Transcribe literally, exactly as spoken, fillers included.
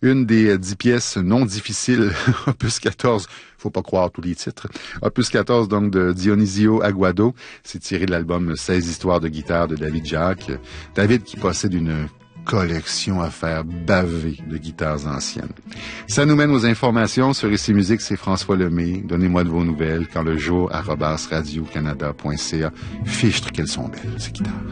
Une des euh, dix pièces non difficiles, opus quatorze, faut pas croire tous les titres. Opus quatorze, donc, de Dionisio Aguado. C'est tiré de l'album seize histoires de guitare de David Jacques. David qui possède une collection à faire baver de guitares anciennes. Ça nous mène aux informations sur Ici Musique, c'est François Lemay. Donnez-moi de vos nouvelles quand le jour arobase radio canada point c a. Fichtre qu'elles sont belles, ces guitares.